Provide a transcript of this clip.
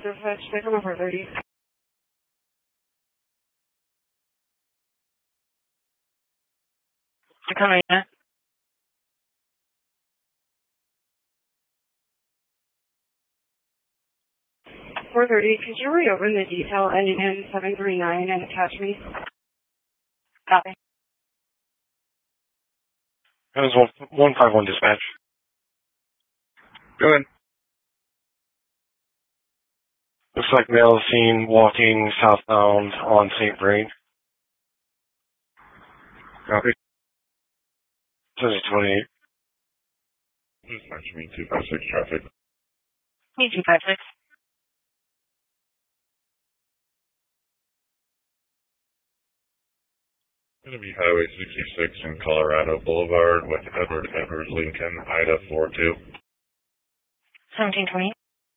dispatch, take on 430. Coming in. 430, could you reopen the detail ending in 739 and attach me? Copy. That was 151 dispatch. Go ahead. Looks like male seen walking southbound on St. Brain. Copy. Says it's 28. Dispatch me 256 traffic. Me 256. Going to be Highway 66 in Colorado Boulevard with Edward Lincoln, Ida 42. 1720.